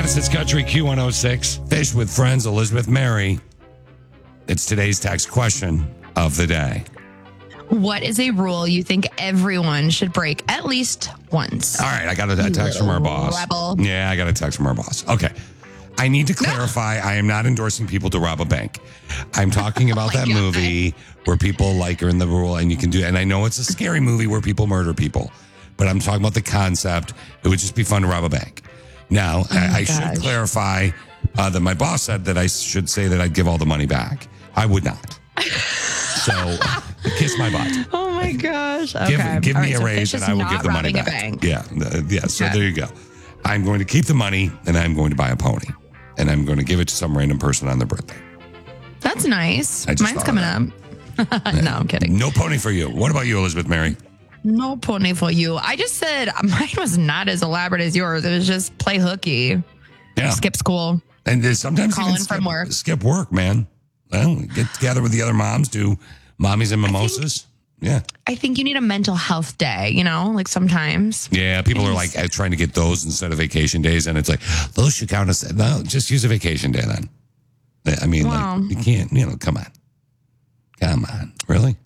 Madison's Country Q106. Fish with Friends, Elizabeth Mary. It's today's text question of the day. What is a rule you think everyone should break at least once? All right, I got a text from our boss. Rebel. Yeah, I got a text from our boss. Okay. I need to clarify, I am not endorsing people to rob a bank. I'm talking about that movie where people are in the rule and you can do it. And I know it's a scary movie where people murder people, but I'm talking about the concept. It would just be fun to rob a bank. Now, I should clarify that my boss said that I should say that I'd give all the money back. I would not. So, kiss my butt. Oh my gosh. Okay. Give me a raise and I will give the money back. Yeah. So there you go. I'm going to keep the money and I'm going to buy a pony. And I'm going to give it to some random person on their birthday. That's nice. Mine's coming up. No, I'm kidding. No pony for you. What about you, Elizabeth Mary? No pony for you. I just said mine was not as elaborate as yours. It was just play hooky. Yeah. Skip school. And sometimes Calling from work. Skip work, man. Well, get together with the other moms, do mommies and mimosas. I think you need a mental health day, like sometimes. Yeah, people are trying to get those instead of vacation days. And it's like, those should count as, no, just use a vacation day then. I mean, you can't, come on. Come on. Really?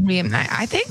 I think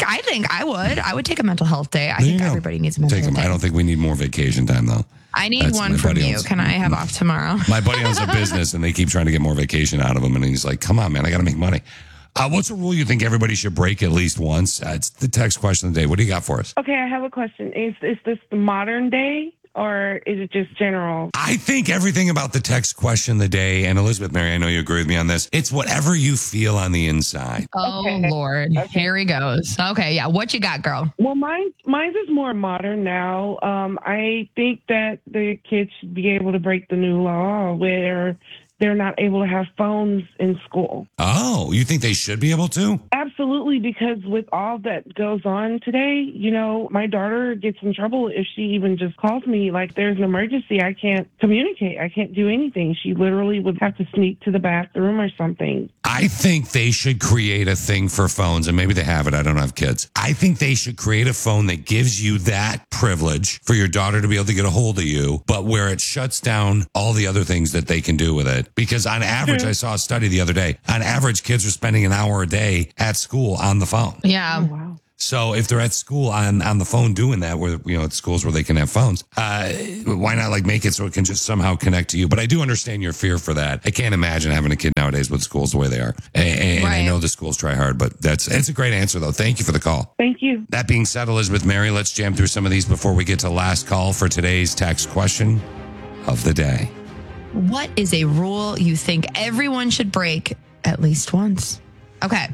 I would take a mental health day. I think everybody needs a mental health day. I don't think we need more vacation time though. I need one from you. Can I have off tomorrow? My buddy owns a business and they keep trying to get more vacation out of him. And he's like, come on, man, I got to make money. What's a rule you think everybody should break at least once? It's the text question of the day. What do you got for us? Okay, I have a question. Is this the modern day or is it just general? I think everything about the text question of the day, and Elizabeth Mary, I know you agree with me on this, it's whatever you feel on the inside. Oh, okay. Lord. Okay. Here he goes. Okay, yeah. What you got, girl? Well, mine's is more modern now. I think that the kids should be able to break the new law where they're not able to have phones in school. Oh, you think they should be able to? Absolutely, because with all that goes on today, my daughter gets in trouble if she even just calls me. Like, there's an emergency. I can't communicate. I can't do anything. She literally would have to sneak to the bathroom or something. I think they should create a thing for phones, and maybe they have it. I don't have kids. I think they should create a phone that gives you that privilege for your daughter to be able to get a hold of you, but where it shuts down all the other things that they can do with it. Because on average, I saw a study the other day, on average, kids are spending an hour a day at school on the phone. Yeah. Oh, wow. So if they're at school on the phone doing that, where, at schools where they can have phones, why not make it so it can just somehow connect to you? But I do understand your fear for that. I can't imagine having a kid nowadays with schools the way they are. And I know the schools try hard, but it's a great answer though. Thank you for the call. Thank you. That being said, Elizabeth Mary, let's jam through some of these before we get to last call for today's text question of the day. What is a rule you think everyone should break at least once? Okay.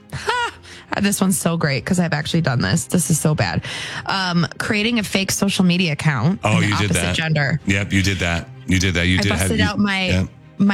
This one's so great because I've actually done this. This is so bad. Creating a fake social media account. Oh, you did that. Gender. Yep, you did that. You did that. I busted out my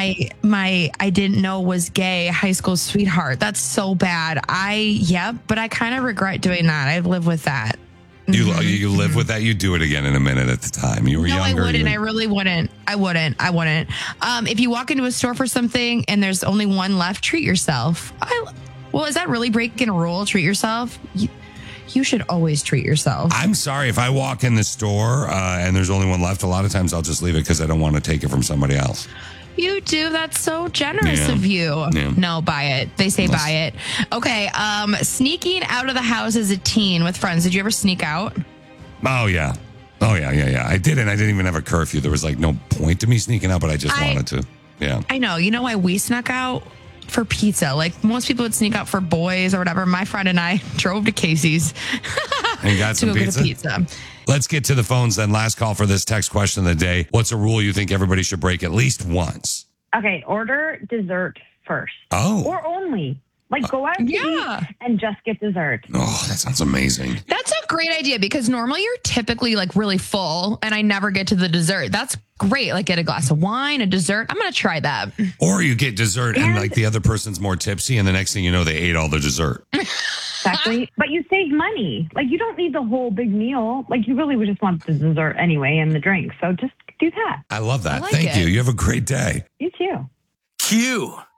I didn't know was gay high school sweetheart. That's so bad. But I kind of regret doing that. I live with that. You live with that. You do it again in a minute at the time. You were younger. No, I wouldn't. I really wouldn't. I wouldn't. If you walk into a store for something and there's only one left, treat yourself. Well, is that really breaking a rule? Treat yourself? You should always treat yourself. I'm sorry. If I walk in the store and there's only one left, a lot of times I'll just leave it because I don't want to take it from somebody else. You do. That's so generous of you. Yeah. No, buy it. They say buy it. Okay. Sneaking out of the house as a teen with friends. Did you ever sneak out? Oh, yeah. I didn't. I didn't even have a curfew. There was no point to me sneaking out, but I just wanted to. Yeah. I know. You know why we snuck out? For pizza. Most people would sneak out for boys or whatever. My friend and I drove to Casey's and got some pizza. Let's get to the phones then. Last call for this text question of the day. What's a rule you think everybody should break at least once? Okay, order dessert first. Oh. Or only. Go out to eat and just get dessert. Oh, that sounds amazing. That's a great idea because normally you're typically really full and I never get to the dessert. That's great. Get a glass of wine, a dessert. I'm going to try that. Or you get dessert and the other person's more tipsy and the next thing you know, they ate all the dessert. Exactly. But you save money. You don't need the whole big meal. You really would just want the dessert anyway and the drink. So just do that. I love that. Thank you. You have a great day. You too. Q.